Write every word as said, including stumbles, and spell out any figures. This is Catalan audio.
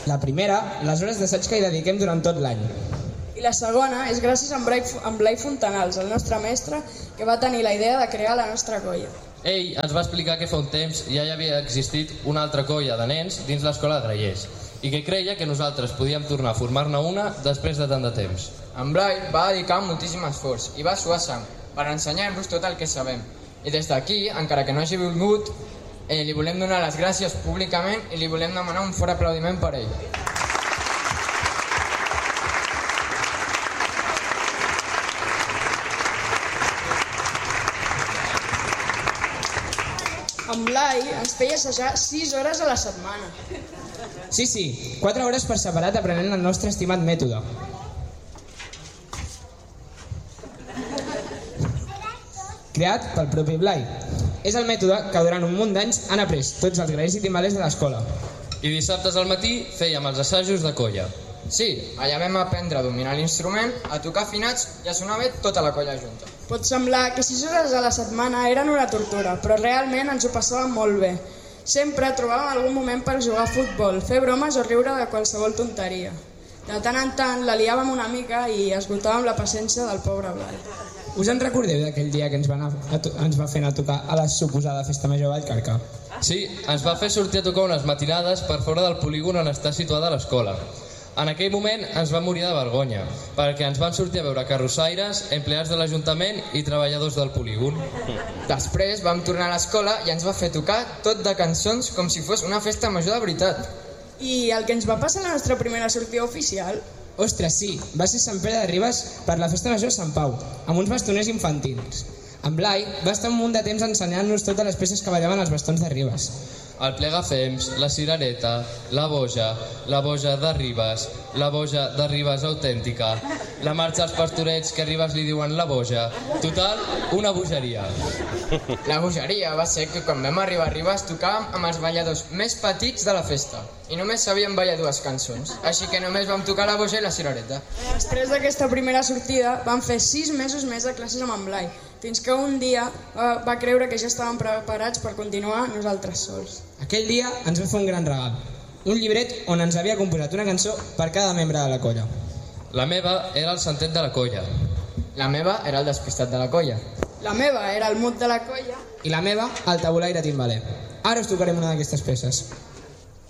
La primera, les hores d'assaig que hi dediquem durant tot l'any. I la segona és gràcies a en Blai, en Blai Fontanals, el nostre mestre, que va tenir la idea de crear la nostra colla. Ell ens va explicar que fa un temps ja hi havia existit una altra colla de nens dins l'escola de Grallers i que creia que nosaltres podíem tornar a formar-ne una després de tant de temps. En Blai va dedicar moltíssim esforç i va suar sang per ensenyar-nos tot el que sabem. I des d'aquí, encara que no hagi volgut, eh, li volem donar les gràcies públicament i li volem demanar un fort aplaudiment per ell. En Blai ens feia assajar sis hores a la setmana. Sí, sí, quatre hores per separat aprenent el nostre estimat mètode. Creat pel propi Blai. És el mètode que durant un munt d'anys han après tots els grallers i timbalers de l'escola. I dissabtes al matí fèiem els assajos de colla. Sí, allà vam aprendre a dominar l'instrument, a tocar afinats i a sonar bé tota la colla junta. Pot semblar que sis hores a la setmana eren una tortura, però realment ens ho passàvem molt bé. Sempre trobàvem algun moment per jugar a futbol, fer bromes o riure de qualsevol tonteria. De tant en tant la liàvem una mica i esgotàvem la paciència del pobre Blai. Us en recordeu d'aquell dia que ens va, anar a to- ens va fer anar a tocar a la suposada festa major a Vallcarca? Sí, ens va fer sortir a tocar unes matinades per fora del polígon on està situada l'escola. En aquell moment ens vam morir de vergonya, perquè ens van sortir a veure carrossaires, empleats de l'Ajuntament i treballadors del polígon. Després vam tornar a l'escola i ens va fer tocar tot de cançons com si fos una festa major de veritat. I el que ens va passar a la nostra primera sortida oficial? Ostres, sí, va ser Sant Pere de Ribes per la festa major de Sant Pau, amb uns bastoners infantils. En Blai va estar un munt de temps ensenyant-nos totes les peces que ballaven els bastons de Ribes. El plegafems, la cirereta, la boja, la boja de Ribes, la boja de Ribes autèntica, la marxa als pastorets que a Ribes li diuen la boja. Total, una bogeria. La bogeria va ser que quan vam arribar a Ribes tocàvem amb els balladors més petits de la festa i només sabíem ballar dues cançons, així que només vam tocar la boja i la cirereta. Després d'aquesta primera sortida vam fer sis mesos més de classes amb en Blai, fins que un dia va, va creure que ja estàvem preparats per continuar nosaltres sols. Aquell dia ens va fer un gran regal, un llibret on ens havia composat una cançó per cada membre de la colla. La meva era el santet de la colla. La meva era el despistat de la colla. La meva era el mut de la colla. I la meva, el tabulaire timbaler. Ara us tocarem una d'aquestes peces.